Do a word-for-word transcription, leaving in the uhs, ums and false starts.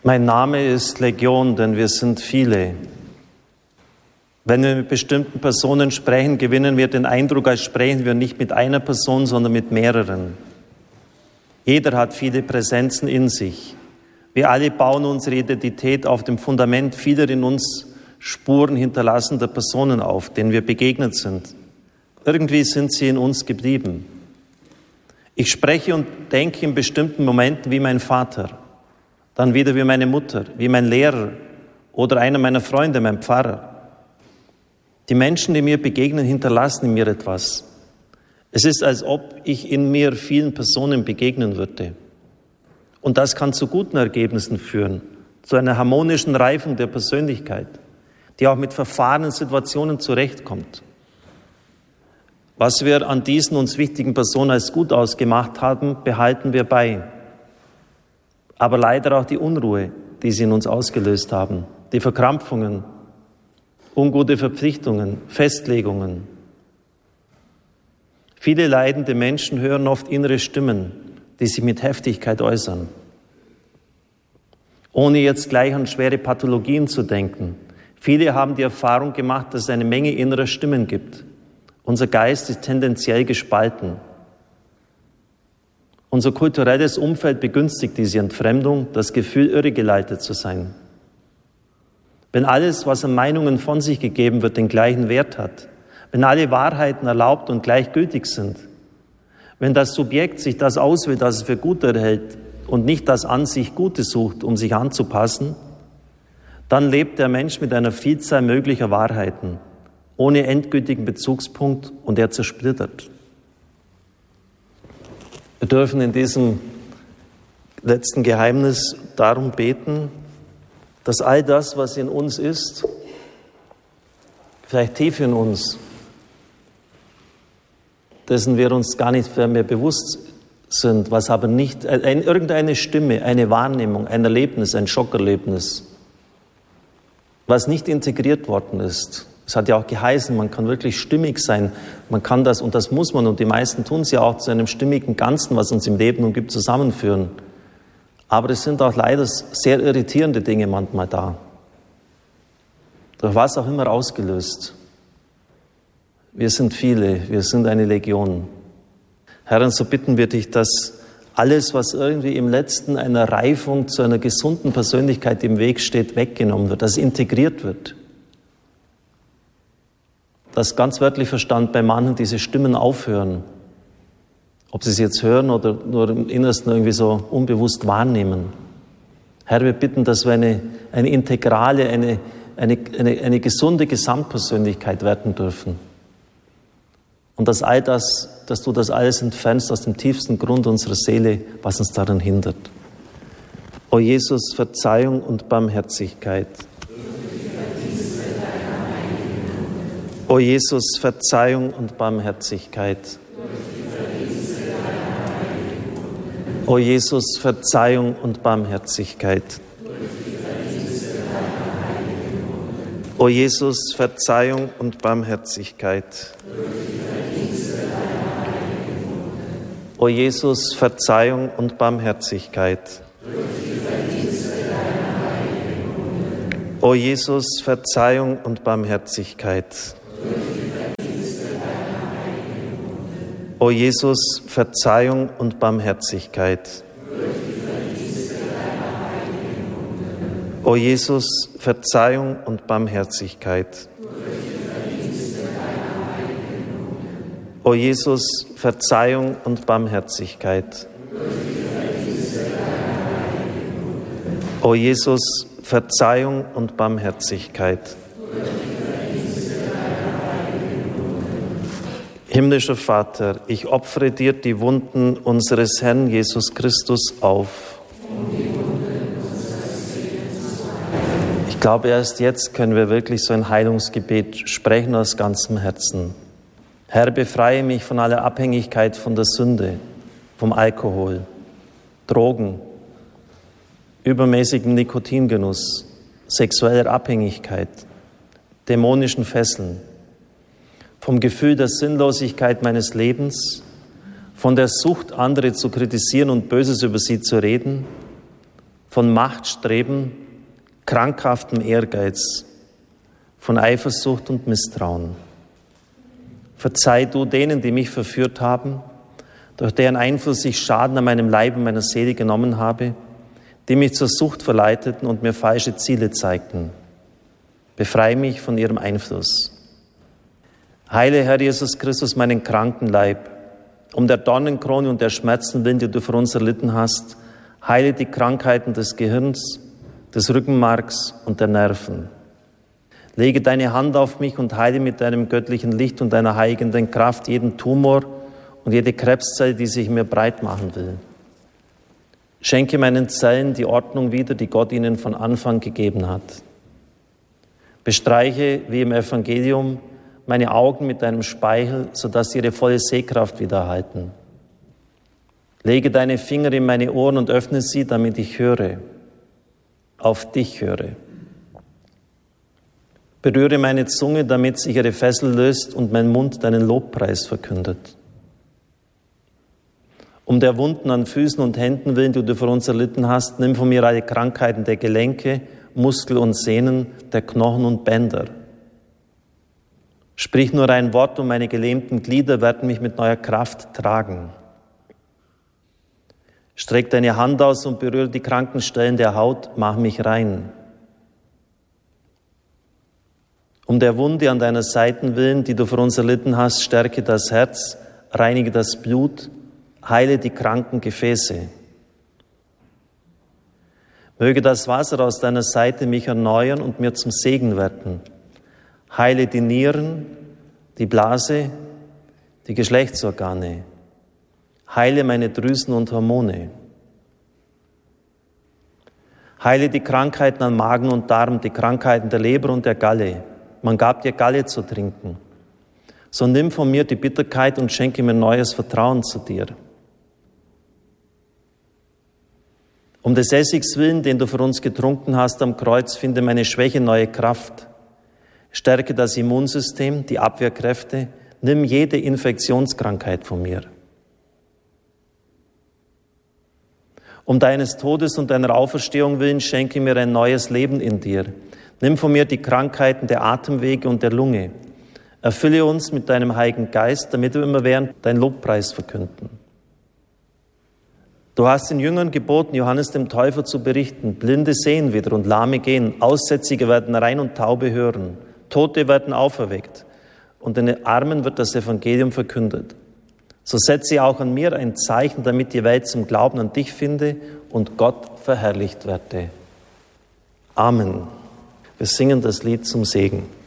Mein Name ist Legion, denn wir sind viele. Wenn wir mit bestimmten Personen sprechen, gewinnen wir den Eindruck, als sprechen wir nicht mit einer Person, sondern mit mehreren. Jeder hat viele Präsenzen in sich. Wir alle bauen unsere Identität auf dem Fundament vieler in uns Spuren hinterlassender Personen auf, denen wir begegnet sind. Irgendwie sind sie in uns geblieben. Ich spreche und denke in bestimmten Momenten wie mein Vater, dann wieder wie meine Mutter, wie mein Lehrer oder einer meiner Freunde, mein Pfarrer. Die Menschen, die mir begegnen, hinterlassen in mir etwas. Es ist, als ob ich in mir vielen Personen begegnen würde. Und das kann zu guten Ergebnissen führen, zu einer harmonischen Reifung der Persönlichkeit, die auch mit verfahrenen Situationen zurechtkommt. Was wir an diesen uns wichtigen Personen als gut ausgemacht haben, behalten wir bei. Aber leider auch die Unruhe, die sie in uns ausgelöst haben, die Verkrampfungen, ungute Verpflichtungen, Festlegungen. Viele leidende Menschen hören oft innere Stimmen, die sich mit Heftigkeit äußern. Ohne jetzt gleich an schwere Pathologien zu denken. Viele haben die Erfahrung gemacht, dass es eine Menge innerer Stimmen gibt. Unser Geist ist tendenziell gespalten. Unser kulturelles Umfeld begünstigt diese Entfremdung, das Gefühl, irregeleitet zu sein. Wenn alles, was an Meinungen von sich gegeben wird, den gleichen Wert hat, wenn alle Wahrheiten erlaubt und gleichgültig sind, wenn das Subjekt sich das auswählt, das es für gut erhält und nicht das an sich Gute sucht, um sich anzupassen, dann lebt der Mensch mit einer Vielzahl möglicher Wahrheiten, ohne endgültigen Bezugspunkt, und er zersplittert. Wir dürfen in diesem letzten Geheimnis darum beten, dass all das, was in uns ist, vielleicht tief in uns, dessen wir uns gar nicht mehr bewusst sind, was aber nicht, ein, irgendeine Stimme, eine Wahrnehmung, ein Erlebnis, ein Schockerlebnis, was nicht integriert worden ist. Es hat ja auch geheißen, man kann wirklich stimmig sein, man kann das, und das muss man, und die meisten tun es ja auch, zu einem stimmigen Ganzen, was uns im Leben umgibt, zusammenführen. Aber es sind auch leider sehr irritierende Dinge manchmal da. Durch was auch immer ausgelöst. Wir sind viele, wir sind eine Legion. Herr, und so bitten wir dich, dass alles, was irgendwie im Letzten einer Reifung zu einer gesunden Persönlichkeit im Weg steht, weggenommen wird, dass es integriert wird. Dass ganz wörtlich verstanden bei manchen diese Stimmen aufhören. Ob sie es jetzt hören oder nur im Innersten irgendwie so unbewusst wahrnehmen. Herr, wir bitten, dass wir eine, eine integrale, eine, eine, eine, eine gesunde Gesamtpersönlichkeit werden dürfen. Und dass all das, dass du das alles entfernst aus dem tiefsten Grund unserer Seele, was uns daran hindert. O Jesus, Verzeihung und Barmherzigkeit. O Jesus, Verzeihung und Barmherzigkeit. O Jesus, Verzeihung und Barmherzigkeit. O Jesus, Verzeihung und Barmherzigkeit. O Jesus, Verzeihung und Barmherzigkeit. O Jesus, Verzeihung und Barmherzigkeit. O Jesus, Verzeihung und Barmherzigkeit. O Jesus, Verzeihung und Barmherzigkeit. O Jesus, Verzeihung und Barmherzigkeit. O Jesus, Verzeihung und Barmherzigkeit. Himmlischer Vater, ich opfere dir die Wunden unseres Herrn Jesus Christus auf. Ich glaube, erst jetzt können wir wirklich so ein Heilungsgebet sprechen aus ganzem Herzen. Herr, befreie mich von aller Abhängigkeit von der Sünde, vom Alkohol, Drogen, übermäßigem Nikotingenuss, sexueller Abhängigkeit, dämonischen Fesseln, vom Gefühl der Sinnlosigkeit meines Lebens, von der Sucht, andere zu kritisieren und Böses über sie zu reden, von Machtstreben, krankhaftem Ehrgeiz, von Eifersucht und Misstrauen. Verzeih du denen, die mich verführt haben, durch deren Einfluss ich Schaden an meinem Leib und meiner Seele genommen habe, die mich zur Sucht verleiteten und mir falsche Ziele zeigten. Befreie mich von ihrem Einfluss. Heile, Herr Jesus Christus, meinen kranken Leib. Um der Dornenkrone und der Schmerzen willen, die du für uns erlitten hast, heile die Krankheiten des Gehirns, des Rückenmarks und der Nerven. Lege deine Hand auf mich und heile mit deinem göttlichen Licht und deiner heilenden Kraft jeden Tumor und jede Krebszelle, die sich mir breit machen will. Schenke meinen Zellen die Ordnung wieder, die Gott ihnen von Anfang gegeben hat. Bestreiche, wie im Evangelium, meine Augen mit deinem Speichel, sodass sie ihre volle Sehkraft wieder erhalten. Lege deine Finger in meine Ohren und öffne sie, damit ich höre, auf dich höre. Berühre meine Zunge, damit sich ihre Fessel löst und mein Mund deinen Lobpreis verkündet. Um der Wunden an Füßen und Händen willen, die du für uns erlitten hast, nimm von mir alle Krankheiten der Gelenke, Muskel und Sehnen, der Knochen und Bänder. Sprich nur ein Wort und meine gelähmten Glieder werden mich mit neuer Kraft tragen. Streck deine Hand aus und berühre die kranken Stellen der Haut, mach mich rein. Um der Wunde an deiner Seite willen, die du für uns erlitten hast, stärke das Herz, reinige das Blut, heile die kranken Gefäße. Möge das Wasser aus deiner Seite mich erneuern und mir zum Segen werden. Heile die Nieren, die Blase, die Geschlechtsorgane. Heile meine Drüsen und Hormone. Heile die Krankheiten an Magen und Darm, die Krankheiten der Leber und der Galle. Man gab dir Galle zu trinken. So nimm von mir die Bitterkeit und schenke mir neues Vertrauen zu dir. Um des Essigs willen, den du für uns getrunken hast am Kreuz, finde meine Schwäche neue Kraft. Stärke das Immunsystem, die Abwehrkräfte, nimm jede Infektionskrankheit von mir. Um deines Todes und deiner Auferstehung willen, schenke mir ein neues Leben in dir. Nimm von mir die Krankheiten der Atemwege und der Lunge. Erfülle uns mit deinem Heiligen Geist, damit wir immerwährend deinen Lobpreis verkünden. Du hast den Jüngern geboten, Johannes dem Täufer zu berichten. Blinde sehen wieder und Lahme gehen. Aussätzige werden rein und Taube hören. Tote werden auferweckt. Und den Armen wird das Evangelium verkündet. So setze auch an mir ein Zeichen, damit die Welt zum Glauben an dich finde und Gott verherrlicht werde. Amen. Wir singen das Lied zum Segen.